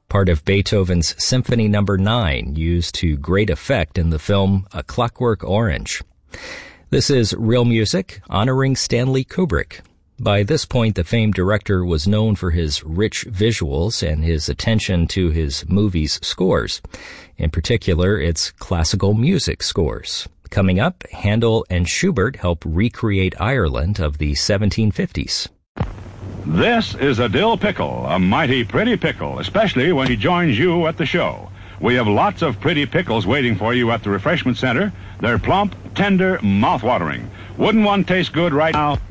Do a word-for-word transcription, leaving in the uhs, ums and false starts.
part of Beethoven's Symphony Number nine, used to great effect in the film A Clockwork Orange. This is Real Music, honoring Stanley Kubrick. By this point, the famed director was known for his rich visuals and his attention to his movies' scores, in particular its classical music scores. Coming up, Handel and Schubert help recreate Ireland of the seventeen fifties. This is a dill pickle, a mighty pretty pickle, especially when he joins you at the show. We have lots of pretty pickles waiting for you at the refreshment center. They're plump, tender, mouth-watering. Wouldn't one taste good right now?